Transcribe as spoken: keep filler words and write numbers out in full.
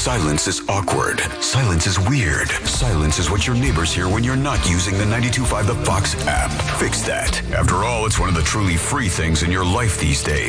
Silence is awkward. Silence is weird. Silence is what your neighbors hear when you're not using the ninety-two point five The Fox app. Fix that. After all, it's one of the truly free things in your life these days.